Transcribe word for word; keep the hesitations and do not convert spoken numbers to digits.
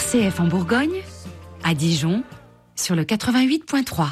C F en Bourgogne, à Dijon, sur le quatre-vingt-huit point trois.